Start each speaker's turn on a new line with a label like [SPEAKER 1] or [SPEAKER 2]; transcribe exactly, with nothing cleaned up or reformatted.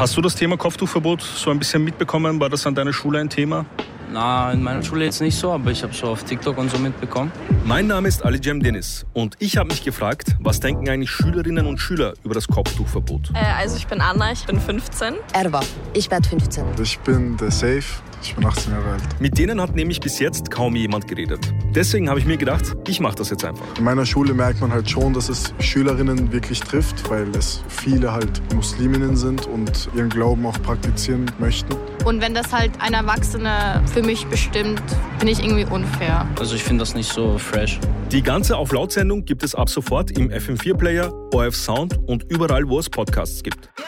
[SPEAKER 1] Hast du das Thema Kopftuchverbot so ein bisschen mitbekommen? War das an deiner Schule ein Thema?
[SPEAKER 2] Na, in meiner Schule jetzt nicht so, aber ich habe so auf TikTok und so mitbekommen.
[SPEAKER 1] Mein Name ist Ali Cem Deniz und ich habe mich gefragt, was denken eigentlich Schülerinnen und Schüler über das Kopftuchverbot?
[SPEAKER 3] Äh, also ich bin Anna, ich bin fünfzehn.
[SPEAKER 4] Erwa, ich werde fünfzehn.
[SPEAKER 5] Ich bin der Safe, ich bin achtzehn Jahre alt.
[SPEAKER 1] Mit denen hat nämlich bis jetzt kaum jemand geredet. Deswegen habe ich mir gedacht, ich mache das jetzt einfach.
[SPEAKER 5] In meiner Schule merkt man halt schon, dass es Schülerinnen wirklich trifft, weil es viele halt Musliminnen sind und ihren Glauben auch praktizieren möchten.
[SPEAKER 6] Und wenn das halt ein Erwachsener für mich bestimmt, bin ich irgendwie unfair.
[SPEAKER 2] Also ich finde das nicht so fresh.
[SPEAKER 1] Die ganze Auf-Laut-Sendung gibt es ab sofort im F M vier Player, O R F Sound und überall, wo es Podcasts gibt.